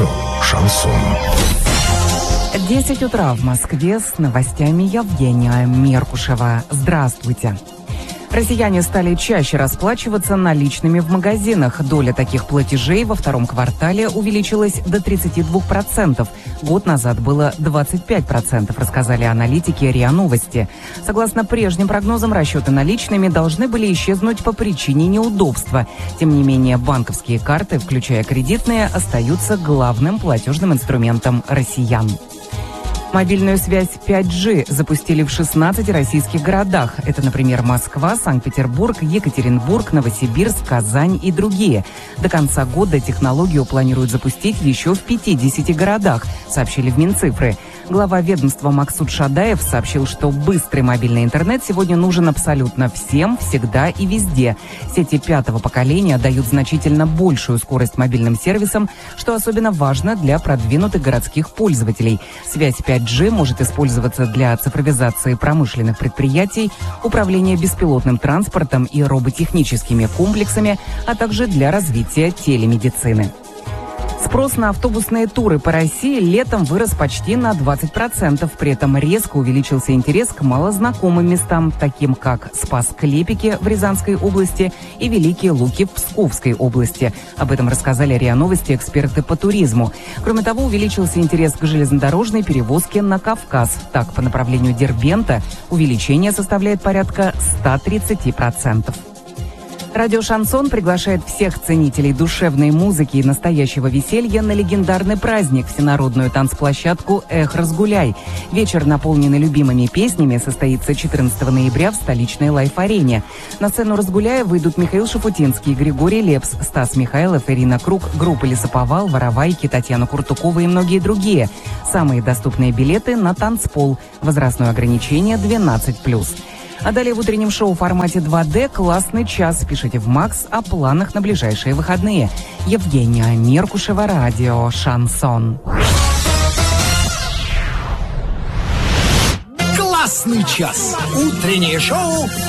Радио «Шансон». 10 утра в Москве, с новостями Евгения Меркушева. Здравствуйте. Россияне стали чаще расплачиваться наличными в магазинах. Доля таких платежей во втором квартале увеличилась до 32%. Год назад было 25%, рассказали аналитики РИА Новости. Согласно прежним прогнозам, расчеты наличными должны были исчезнуть по причине неудобства. Тем не менее, банковские карты, включая кредитные, остаются главным платежным инструментом россиян. Мобильную связь 5G запустили в 16 российских городах. Это, например, Москва, Санкт-Петербург, Екатеринбург, Новосибирск, Казань и другие. До конца года технологию планируют запустить еще в 50 городах, сообщили в Минцифры. Глава ведомства Максут Шадаев сообщил, что быстрый мобильный интернет сегодня нужен абсолютно всем, всегда и везде. Сети пятого поколения дают значительно большую скорость мобильным сервисам, что особенно важно для продвинутых городских пользователей. Связь 5G может использоваться для цифровизации промышленных предприятий, управления беспилотным транспортом и роботехническими комплексами, а также для развития телемедицины. Спрос на автобусные туры по России летом вырос почти на 20%. При этом резко увеличился интерес к малознакомым местам, таким как Спас-Клепики в Рязанской области и Великие Луки в Псковской области. Об этом рассказали РИА Новости эксперты по туризму. Кроме того, увеличился интерес к железнодорожной перевозке на Кавказ. Так, по направлению Дербента увеличение составляет порядка 130%. Радио «Шансон» приглашает всех ценителей душевной музыки и настоящего веселья на легендарный праздник – всенародную танцплощадку «Эх, разгуляй». Вечер, наполненный любимыми песнями, состоится 14 ноября в столичной Лайф-арене. На сцену «Разгуляя» выйдут Михаил Шафутинский, Григорий Лепс, Стас Михайлов, Ирина Круг, группа «Лесоповал», «Воровайки», Татьяна Куртукова и многие другие. Самые доступные билеты на танцпол. Возрастное ограничение 12+. А далее в утреннем шоу в формате 2D «Классный час». Пишите в МАКС о планах на ближайшие выходные. Евгения Меркушева, радио «Шансон». Классный час. Утреннее шоу